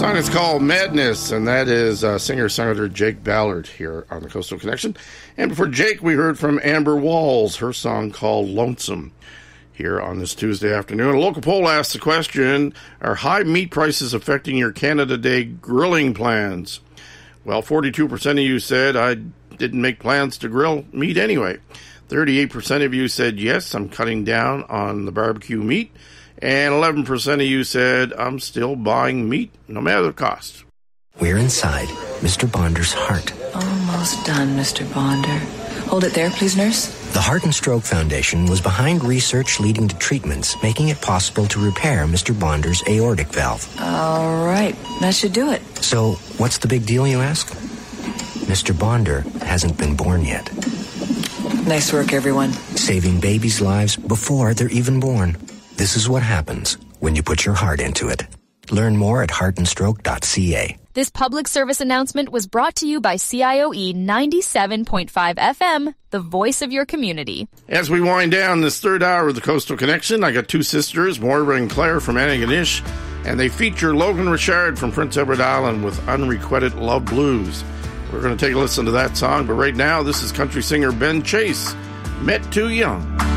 song is called Madness, and that is singer-songwriter Jake Ballard here on the Coastal Connection. And before Jake, we heard from Amber Walls, her song called Lonesome, here on this Tuesday afternoon. A local poll asks the question, are high meat prices affecting your Canada Day grilling plans? Well, 42% of you said, I didn't make plans to grill meat anyway. 38% of you said, yes, I'm cutting down on the barbecue meat. And 11% of you said, I'm still buying meat, no matter the cost. We're inside Mr. Bonder's heart. Almost done, Mr. Bonder. Hold it there, please, nurse. The Heart and Stroke Foundation was behind research leading to treatments, making it possible to repair Mr. Bonder's aortic valve. All right, that should do it. So, what's the big deal, you ask? Mr. Bonder hasn't been born yet. Nice work, everyone. Saving babies' lives before they're even born. This is what happens when you put your heart into it. Learn more at heartandstroke.ca. This public service announcement was brought to you by CIOE 97.5 FM, the voice of your community. As we wind down this third hour of the Coastal Connection, I got two sisters, Moira and Claire from Antigonish, and they feature Logan Richard from Prince Edward Island with Unrequited Love Blues. We're going to take a listen to that song, but right now, this is country singer Ben Chase, Met Too Young.